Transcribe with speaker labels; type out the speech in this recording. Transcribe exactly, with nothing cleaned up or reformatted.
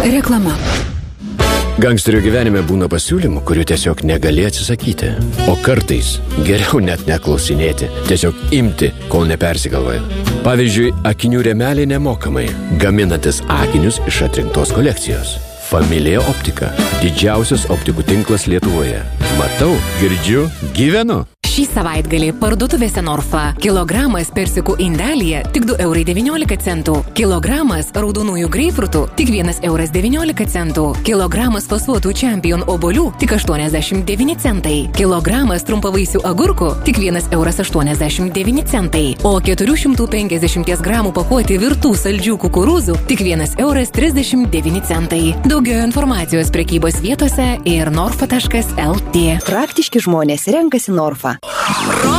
Speaker 1: Reklama.
Speaker 2: Gangsterio gyvenime būna pasiūlymų, kurių tiesiog negali atsisakyti. O kartais geriau net neklausinėti, tiesiog imti, kol nepersigalvoja. Pavyzdžiui, akinių rėmeliai nemokamai, gaminantis akinius iš atrinktos kolekcijos. Familija Optika. Didžiausias optikų tinklas Lietuvoje. Matau, girdžiu, gyvenu.
Speaker 1: Šį savaitgalį parduotuvėse Norfa. Kilogramas persikų indelyje tik du eurai devyniolika centų. Kilogramas raudonųjų greipfrutų tik vienas euras devyniolika centų. Kilogramas fasuotų Champion obuolių tik aštuoniasdešimt devyni centai. Kilogramas trumpavaisių agurkų tik vienas euras aštuoniasdešimt devyni centai. O keturių šimtų penkiasdešimt gramų pakuoti virtų saldžių kukurūzų tik vienas euras trisdešimt devyni centai. Daugiau informacijos prekybos vietose ir norfa taškas el tė.
Speaker 3: Praktiški žmonės renkasi Norfa.